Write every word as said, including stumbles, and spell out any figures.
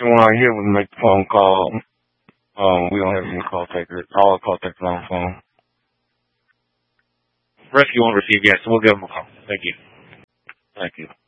Someone out here would make the phone call. Um, we don't have any call takers. All call takers on the phone. Rescue won't receive yet, so we'll give them a call. Thank you. Thank you.